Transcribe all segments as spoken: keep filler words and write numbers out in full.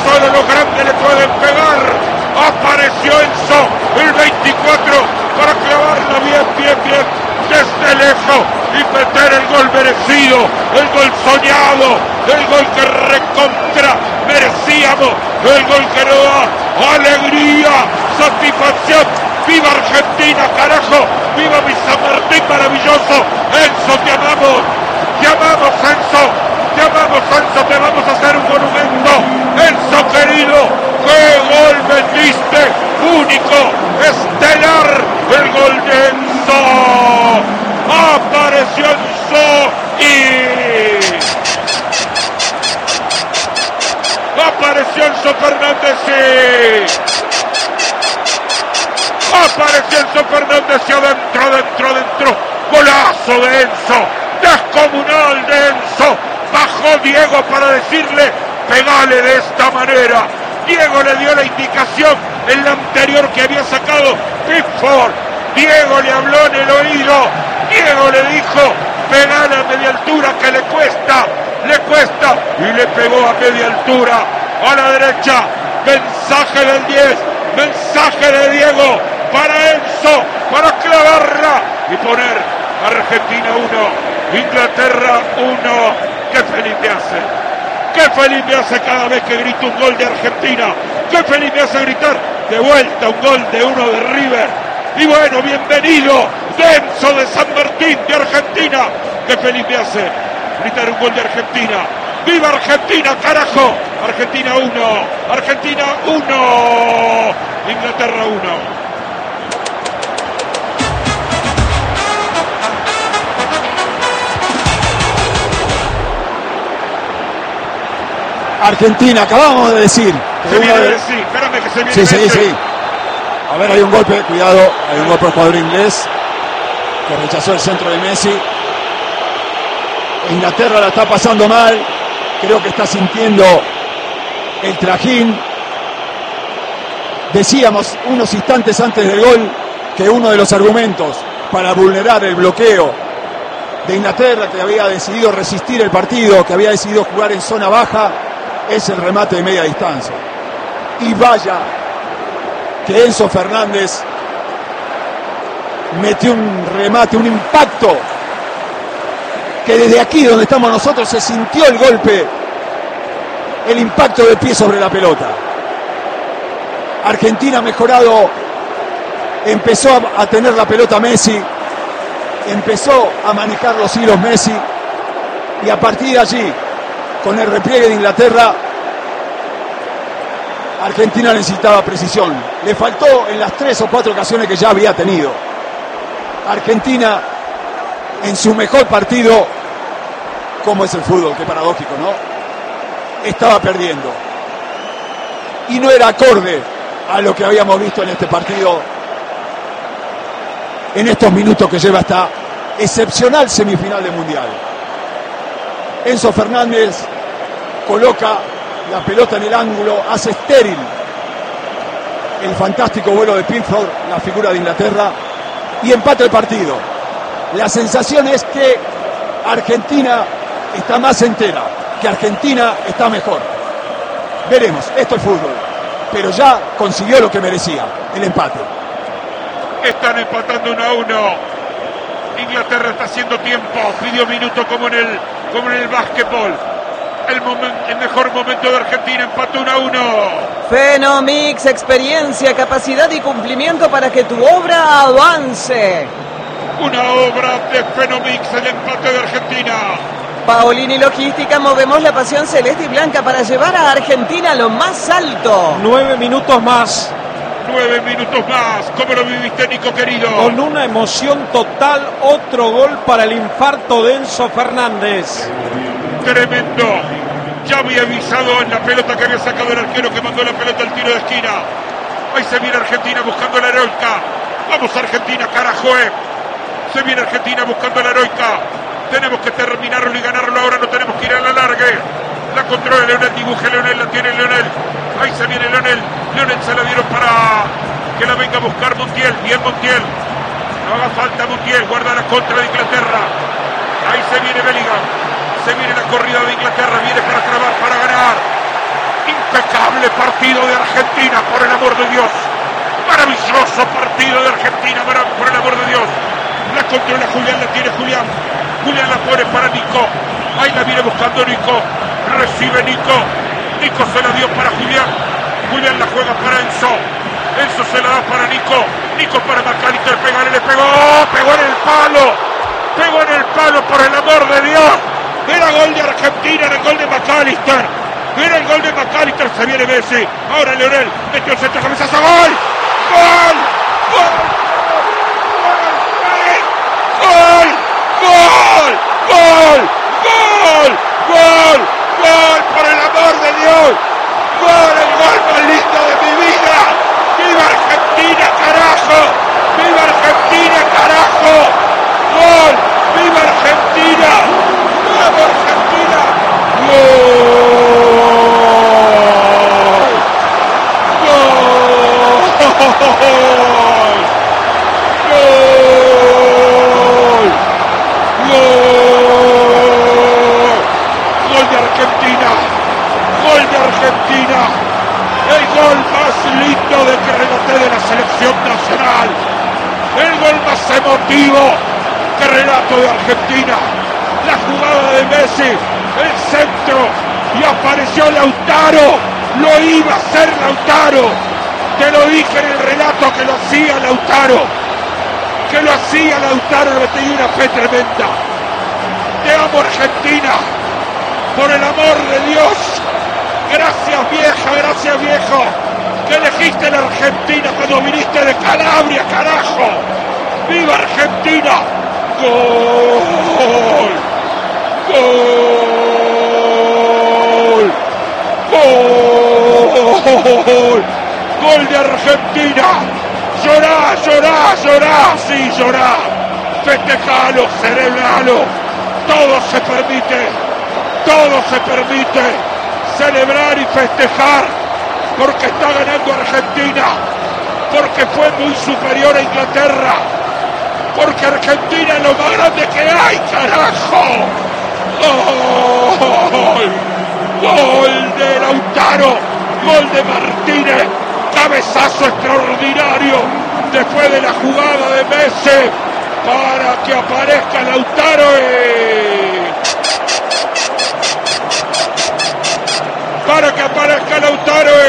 solo los grandes le pueden pegar. Apareció Enzo, el veinticuatro, para clavarla bien, bien, bien, desde lejos y meter el gol merecido, el gol soñado, el gol que recontra merecíamos, el gol que nos da alegría, satisfacción. ¡Viva Argentina, carajo! ¡Viva mi San Martín maravilloso! Enzo, te amamos, te amamos, Enzo, te amamos, Enzo, te vamos a hacer un monumento. Enzo querido, ¡qué gol vendiste! Único, estelar, el gol de Enzo. Apareció Enzo y... apareció Enzo Fernández y... apareció Enzo Fernández y adentro, adentro, adentro. Golazo de Enzo, descomunal de Enzo. Bajó Diego para decirle, pegale de esta manera. Diego le dio la indicación en la anterior que había sacado Pickford. Diego le habló en el oído. Diego le dijo, pegale a media altura que le cuesta, le cuesta. Y le pegó a media altura, a la derecha. Mensaje del diez, mensaje de Diego para Enzo, para clavarla y poner Argentina uno, Inglaterra uno. ¡Qué feliz me hace! ¡Qué feliz me hace cada vez que grito un gol de Argentina! ¡Qué feliz me hace gritar de vuelta un gol de uno de River! Y bueno, bienvenido Enzo de San Martín de Argentina. ¡Qué feliz me hace gritar un gol de Argentina! ¡Viva Argentina, carajo! Argentina uno, Argentina uno, Inglaterra uno. Argentina, acabamos de decir. Se viene de... Messi, espérame que se viene Sí, sí, Messi. sí. A ver, hay un golpe, cuidado, hay un golpe al jugador inglés que rechazó el centro de Messi. Inglaterra la está pasando mal, creo que está sintiendo el trajín. Decíamos unos instantes antes del gol que uno de los argumentos para vulnerar el bloqueo de Inglaterra, que había decidido resistir el partido, que había decidido jugar en zona baja, es el remate de media distancia. Y vaya que Enzo Fernández metió un remate, un impacto, que desde aquí donde estamos nosotros se sintió el golpe, el impacto del pie sobre la pelota. Argentina ha mejorado, empezó a, a tener la pelota Messi, empezó a manejar los hilos Messi, y a partir de allí, con el repliegue de Inglaterra, Argentina necesitaba precisión. Le faltó en las tres o cuatro ocasiones que ya había tenido. Argentina, en su mejor partido, como es el fútbol, qué paradójico, ¿no? Estaba perdiendo. Y no era acorde a lo que habíamos visto en este partido, en estos minutos que lleva esta excepcional semifinal de Mundial. Enzo Fernández coloca la pelota en el ángulo, hace estéril el fantástico vuelo de Pickford, la figura de Inglaterra, y empata el partido. La sensación es que Argentina está más entera, que Argentina está mejor. Veremos, esto es fútbol, pero ya consiguió lo que merecía, el empate. Están empatando uno a uno. Inglaterra está haciendo tiempo, pidió minuto como en el como en el básquetbol. El, momen, el mejor momento de Argentina, empató uno a uno. Fenomix, experiencia, capacidad y cumplimiento para que tu obra avance. Una obra de Fenomix, el empate de Argentina. Paolini Logística, movemos la pasión celeste y blanca para llevar a Argentina a lo más alto. Nueve minutos más. Nueve minutos más. ¿Cómo lo viviste, Nico, querido? Con una emoción total, otro gol para el infarto de Enzo Fernández. Tremendo. Ya había avisado en la pelota que había sacado el arquero que mandó la pelota al tiro de esquina. Ahí se viene Argentina buscando la heroica. Vamos Argentina, carajo, eh. Se viene Argentina buscando la heroica. Tenemos que terminarlo y ganarlo ahora, no tenemos que ir a la largue. La controla Leonel, dibuje Leonel, la tiene Leonel. Ahí se viene Leonel. Leonel se la dieron para que la venga a buscar Montiel. Bien Montiel. No haga falta Montiel, guarda la contra de Inglaterra. Ahí se viene Bellingham. Se viene la corrida de Inglaterra, viene para trabar, para ganar. Impecable partido de Argentina, por el amor de Dios. Maravilloso partido de Argentina, por el amor de Dios. La controla Julián, la tiene Julián. Julián la pone para Nico. Ahí la viene buscando Nico. Recibe Nico. Nico se la dio para Julián. Julián la juega para Enzo. Enzo se la da para Nico. Nico para McAllister. Pegale, le pegó. Pegó en el palo. Pegó en el palo, por el amor de Dios. Era gol de Argentina, era el gol de McAllister. Era el gol de McAllister. Se viene Messi. Ahora Leonel. Metió el centro, cabezazo. ¡Gol! ¡Gol! ¡Gol! ¡Gol! ¡Gol! ¡Gol! ¡Gol! ¡Gol! ¡Gol! ¡Por el amor de Dios! ¡Gol! ¡El gol más lindo de mi vida! ¡Viva Argentina, carajo! ¡Viva Argentina, carajo! ¡Gol! ¡Viva Argentina! ¡Vamos Argentina! ¡Gol! ¡Gol! ¡Gol! ¡Gol! ¡Gol de Argentina! ¡Gol de Argentina! El gol más lindo de que relaté de la selección nacional. El gol más emotivo que relato de Argentina. La jugada de Messi, el centro, y apareció Lautaro. Lo iba a hacer Lautaro. Te lo dije en el relato que lo hacía Lautaro. Que lo hacía Lautaro, le tenía una fe tremenda. Te amo Argentina. Por el amor de Dios. Gracias vieja, gracias viejo. Que elegiste la Argentina cuando viniste de Calabria, carajo. ¡Viva Argentina! ¡Gol! ¡Gol! ¡Gol! ¡Gol de Argentina! ¡Llorá, llorá, llorá! ¡Sí, llorá! ¡Festejalo, celebralo! Todo se permite, todo se permite celebrar y festejar, porque está ganando Argentina, porque fue muy superior a Inglaterra, porque Argentina es lo más grande que hay, carajo. ¡Gol! ¡Gol de Lautaro! ¡Gol de Martínez! ¡Cabezazo extraordinario! Después de la jugada de Messi, para que aparezca Lautaro y... para que aparezca Lautaro y...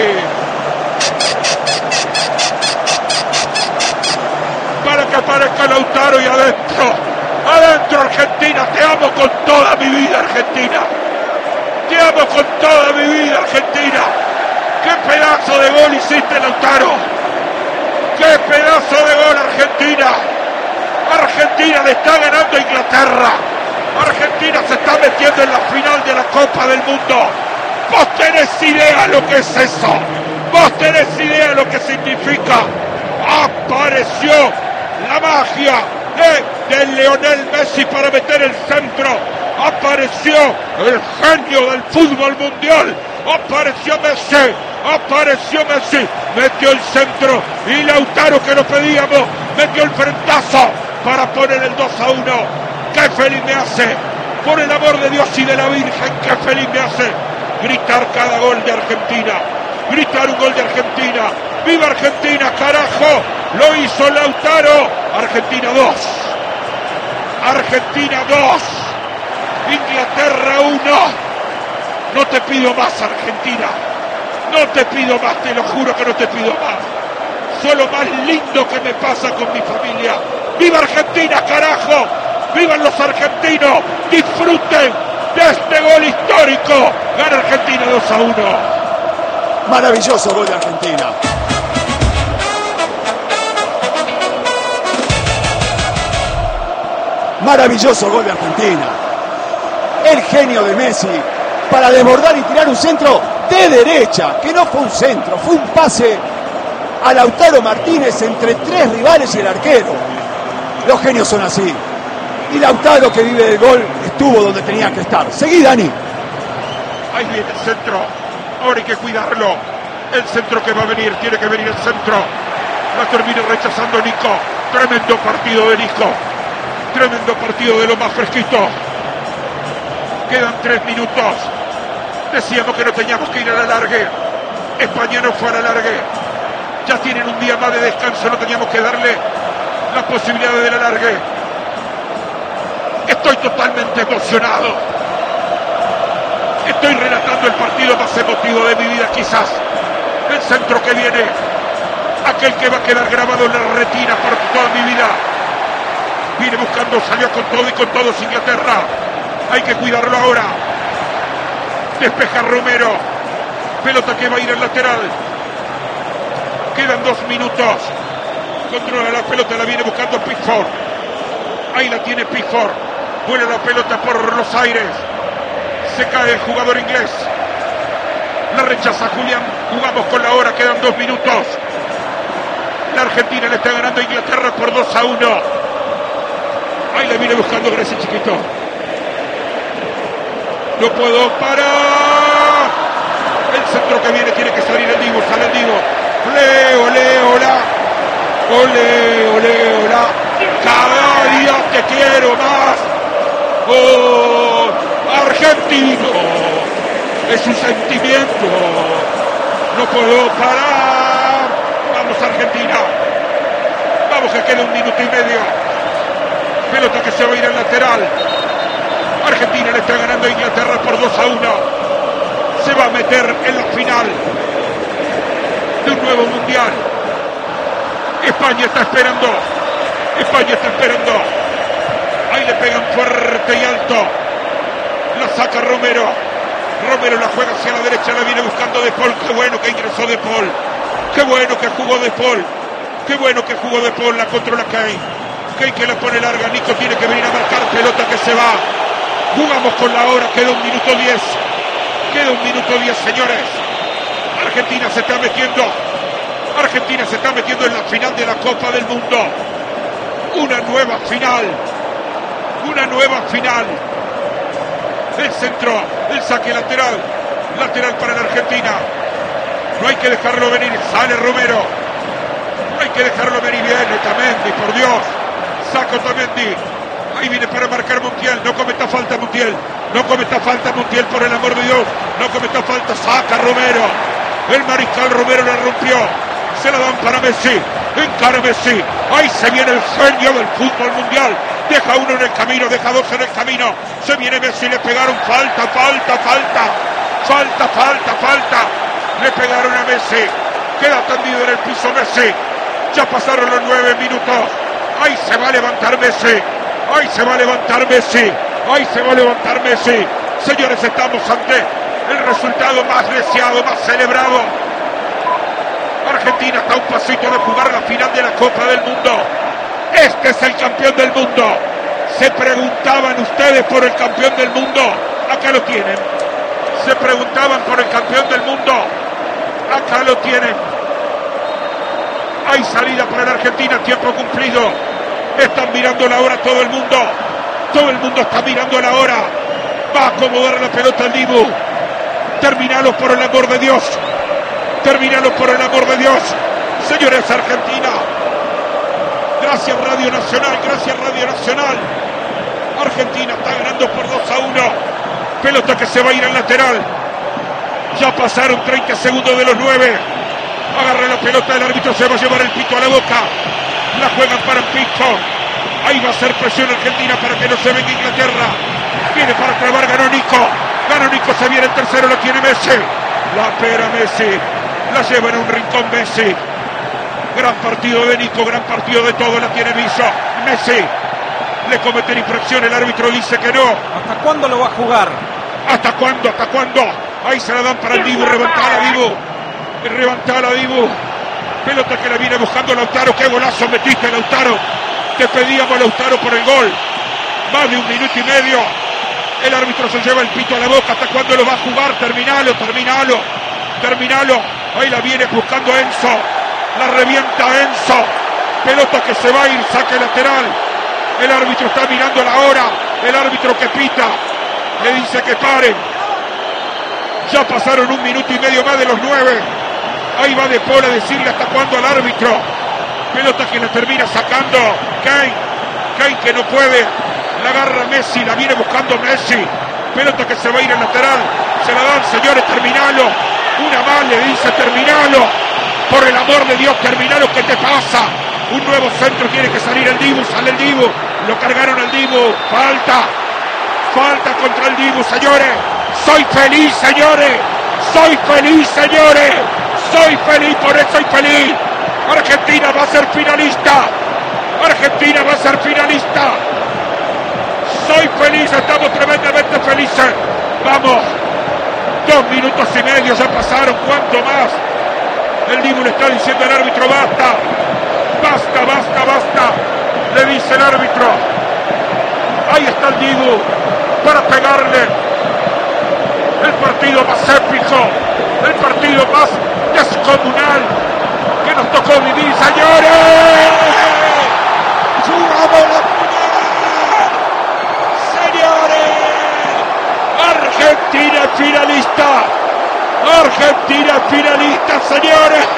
para que aparezca Lautaro y adentro, adentro Argentina. Te amo con toda mi vida, Argentina. Te amo con toda mi vida, Argentina. ¡Qué pedazo de gol hiciste, Lautaro! ¡Qué pedazo de gol, Argentina! Argentina le está ganando a Inglaterra. Argentina se está metiendo en la final de la Copa del Mundo. Vos tenés idea lo que es eso. Vos tenés idea lo que significa. Apareció la magia de, de Lionel Messi para meter el centro. Apareció el genio del fútbol mundial. Apareció Messi. Apareció Messi. Metió el centro. Y Lautaro, que lo pedíamos, metió el frentazo para poner el dos a uno. ¡Qué feliz me hace! Por el amor de Dios y de la Virgen, ¡qué feliz me hace! Gritar cada gol de Argentina. Gritar un gol de Argentina. ¡Viva Argentina, carajo! Lo hizo Lautaro. Argentina dos. Argentina dos. Inglaterra uno. No te pido más, Argentina. No te pido más, te lo juro que no te pido más. Solo más lindo que me pasa con mi familia. ¡Viva Argentina, carajo! ¡Vivan los argentinos! ¡Disfruten de este gol histórico! Gana Argentina dos a uno. Maravilloso gol de Argentina. Maravilloso gol de Argentina. El genio de Messi para desbordar y tirar un centro de derecha, que no fue un centro, fue un pase a Lautaro Martínez entre tres rivales y el arquero. Los genios son así. Y Lautaro, que vive del gol, estuvo donde tenía que estar. Seguí, Dani. Ahí viene el centro. Ahora hay que cuidarlo. El centro que va a venir, tiene que venir el centro. La termina rechazando Nico. Tremendo partido de Nico. Tremendo partido de lo más fresquito. Quedan tres minutos. Decíamos que no teníamos que ir a la largue. España no fue a la largue. Ya tienen un día más de descanso, no teníamos que darle la posibilidad de la largue. Estoy totalmente emocionado. Estoy relatando el partido más emotivo de mi vida, quizás. El centro que viene, aquel que va a quedar grabado en la retina por toda mi vida. Viene buscando, salió con todo y con todos Inglaterra. Hay que cuidarlo ahora. Despeja Romero. Pelota que va a ir al lateral. Quedan dos minutos. Controla la pelota, la viene buscando Pickford. Ahí la tiene Pickford. Vuela la pelota por los aires. Se cae el jugador inglés. La rechaza Julián. Jugamos con la hora, quedan dos minutos. La Argentina le está ganando a Inglaterra por dos a uno. Ahí la viene buscando Grecia chiquito. No puedo parar. El centro que viene tiene que salir el Dibu. Sale el Dibu. Ole, ole, hola. Ole, ole, hola. Cada día te quiero más. Oh, argentino. Es un sentimiento. No puedo parar. Vamos Argentina. Vamos que queda un minuto y medio. Pelota que se va a ir al lateral. Argentina le está ganando a Inglaterra por dos a uno. Se va a meter en la final de un nuevo mundial. España está esperando. España está esperando. Ahí le pegan fuerte y alto. La saca Romero. Romero la juega hacia la derecha. La viene buscando De Paul. Qué bueno que ingresó De Paul. Qué bueno que jugó De Paul. Qué bueno que jugó De Paul. La controla Kane. Kane que la pone larga. Nico tiene que venir a marcar. Pelota que se va. Jugamos con la hora. Queda un minuto diez. Queda un minuto diez, señores. Argentina se está metiendo. Argentina se está metiendo en la final de la Copa del Mundo. Una nueva final. Una nueva final. El centro, el saque lateral. Lateral para la Argentina. No hay que dejarlo venir. Sale Romero. No hay que dejarlo venir bien. Otamendi, por Dios. Saca Otamendi. Ahí viene para marcar Montiel. No cometa falta Montiel. No cometa falta Montiel, por el amor de Dios. No cometa falta. Saca Romero. El mariscal Romero la rompió. Se la dan para Messi. Encara Messi. Ahí se viene el genio del fútbol mundial. Deja uno en el camino. Deja dos en el camino. Se viene Messi. Le pegaron falta, falta, falta. Falta, falta, falta. Le pegaron a Messi. Queda tendido en el piso Messi. Ya pasaron los nueve minutos. Ahí se va a levantar Messi. Ahí se va a levantar Messi. Ahí se va a levantar Messi. Señores, estamos ante el resultado más deseado, más celebrado. Argentina está a un pasito de jugar la final de la Copa del Mundo. Este es el campeón del mundo. Se preguntaban ustedes por el campeón del mundo. Acá lo tienen. Se preguntaban por el campeón del mundo. Acá lo tienen. Hay salida para la Argentina, tiempo cumplido. Están mirando la hora todo el mundo. Todo el mundo está mirando la hora. Va a acomodar la pelota al Dibu. Terminalo por el amor de Dios. Terminalo por el amor de Dios. Señores, Argentina. Gracias Radio Nacional. Gracias Radio Nacional. Argentina está ganando por dos a uno. Pelota que se va a ir al lateral. Ya pasaron treinta segundos de los nueve. Agarra la pelota, el árbitro se va a llevar el pito a la boca. La juegan para Pickford. Ahí va a ser presión Argentina para que no se venga Inglaterra. Viene para clavar, ganó Nico. Ganó Nico, se viene el tercero, lo tiene Messi. La pera Messi. La lleva en un rincón Messi. Gran partido de Nico, gran partido de todo, la tiene Viso. Messi. Le cometen infracción, el árbitro dice que no. ¿Hasta cuándo lo va a jugar? ¿Hasta cuándo? ¿Hasta cuándo? Ahí se la dan para el Dibu, reventada Dibu. Reventada Dibu. Pelota que la viene buscando Lautaro. ¡Qué golazo metiste, Lautaro! Te pedíamos, Lautaro, por el gol. Más de un minuto y medio. El árbitro se lleva el pito a la boca. ¿Hasta cuándo lo va a jugar? Terminalo, terminalo. Terminalo. Ahí la viene buscando Enzo. La revienta Enzo. Pelota que se va a ir, saque lateral. El árbitro está mirando la hora. El árbitro que pita le dice que paren. Ya pasaron un minuto y medio más de los nueve. Ahí va De Paul a decirle hasta cuándo al árbitro. Pelota que la termina sacando Kane. Kane que no puede. La agarra Messi, la viene buscando Messi. Pelota que se va a ir al lateral. Se la dan, señores, terminalo. Una más le dice, terminalo. Por el amor de Dios, terminalo, ¿qué te pasa? Un nuevo centro, tiene que salir el Dibu, sale el Dibu. Lo cargaron al Dibu, falta. Falta contra el Dibu, señores. Soy feliz, señores. Soy feliz, señores. Soy feliz, por eso soy feliz. Argentina va a ser finalista. Argentina va a ser finalista. Soy feliz, estamos tremendamente felices. Vamos. Dos minutos y medio ya pasaron. ¿Cuánto más? El Dibu le está diciendo al árbitro, basta. Basta, basta, basta. Le dice el árbitro. Ahí está el Dibu para pegarle. El partido más épico. El partido más descomunal que nos tocó vivir, señores. ¡Jugamos la final! ¡Señores! ¡Argentina finalista! ¡Argentina finalista, señores!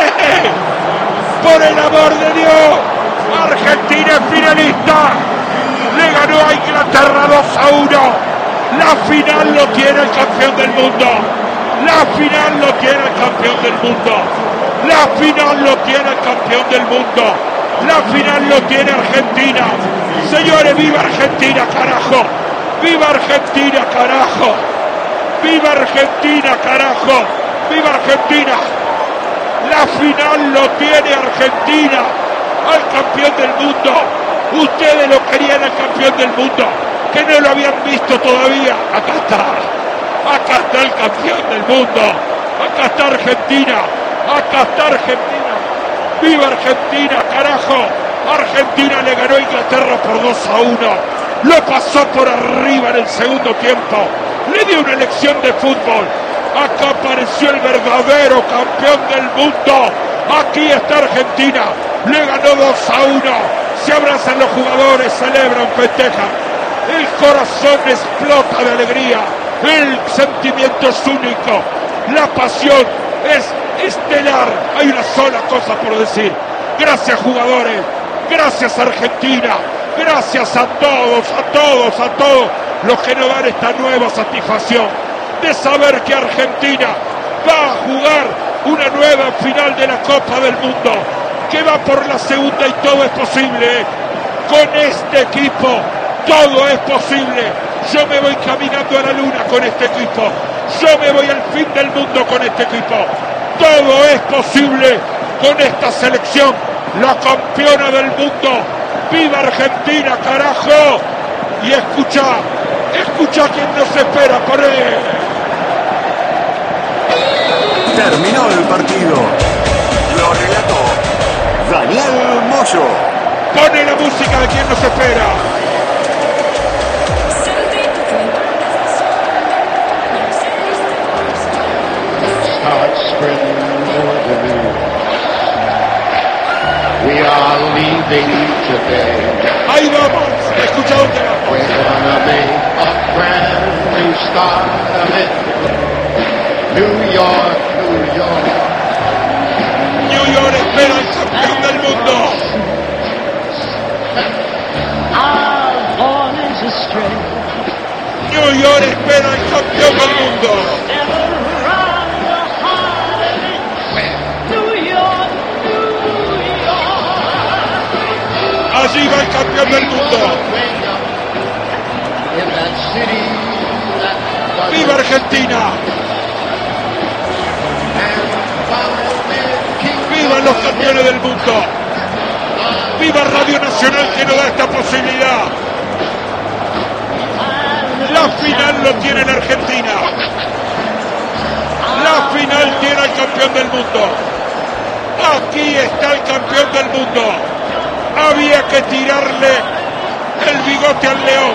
¡Por el amor de Dios! ¡Argentina finalista! Le ganó a Inglaterra dos a uno. La final lo tiene el campeón del mundo. La final lo tiene el campeón del mundo. La final lo tiene el campeón del mundo. La final lo tiene Argentina. Señores, viva Argentina, carajo. Viva Argentina, carajo. Viva Argentina, carajo. Viva Argentina. La final lo tiene Argentina. Al campeón del mundo. Ustedes lo querían al campeón del mundo, que no lo habían visto todavía. Acá está. Acá está el campeón del mundo. Acá está Argentina. Acá está Argentina. ¡Viva Argentina, carajo! Argentina le ganó a Inglaterra por dos a uno. Lo pasó por arriba en el segundo tiempo. Le dio una lección de fútbol. Acá apareció el verdadero campeón del mundo. Aquí está Argentina. Le ganó dos a uno. Se abrazan los jugadores, celebran, festejan. El corazón explota de alegría. El sentimiento es único. La pasión es estelar. Hay una sola cosa por decir. Gracias, jugadores. Gracias, Argentina. Gracias a todos, a todos, a todos los que nos dan esta nueva satisfacción de saber que Argentina va a jugar una nueva final de la Copa del Mundo, que va por la segunda y todo es posible. Con este equipo todo es posible. Yo me voy caminando a la luna con este equipo. Yo me voy al fin del mundo con este equipo. Todo es posible con esta selección, la campeona del mundo. ¡Viva Argentina, carajo! Y escucha, escucha a quien nos espera por él. Terminó el partido. Lo relató Daniel Moyo. Pone la música de quien nos espera. We are leaving today. Ahí vamos, escucha dónde vamos. We're gonna make a brand new start of it. New York, New York. New York espera al campeón del mundo. Our voice is straight. New York espera al campeón del mundo. Around the heart of it. New York, New York. Allí va el campeón del mundo. In that city that ¡Viva Argentina! ¡Viva los campeones del mundo! ¡Viva Radio Nacional que nos da esta posibilidad! La final lo tiene la Argentina. La final tiene al campeón del mundo. Aquí está el campeón del mundo. Había que tirarle el bigote al león.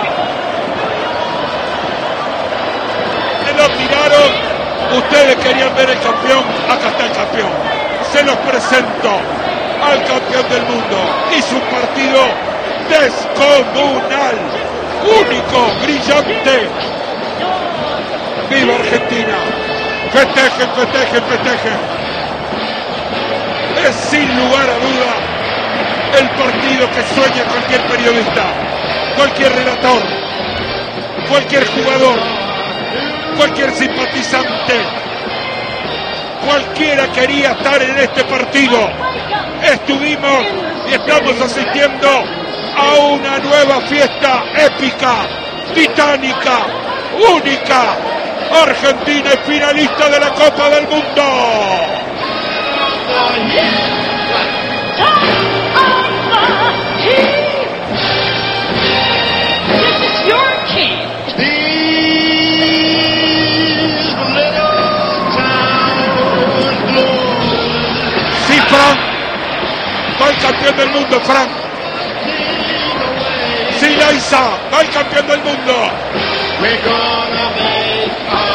Se lo tiraron. Ustedes querían ver el campeón. Acá está el campeón. Se los presento al campeón del mundo. Hizo un partido descomunal, único, brillante. ¡Viva Argentina! Festejen, festejen, festejen. Es sin lugar a duda el partido que sueña cualquier periodista, cualquier relator, cualquier jugador, cualquier simpatizante, cualquiera quería estar en este partido. Estuvimos y estamos asistiendo a una nueva fiesta épica, titánica, única. Argentina es finalista de la Copa del Mundo. Sí, Frank, va el campeón del mundo, Frank. Sí, Laisa, va el campeón del mundo. We're gonna make a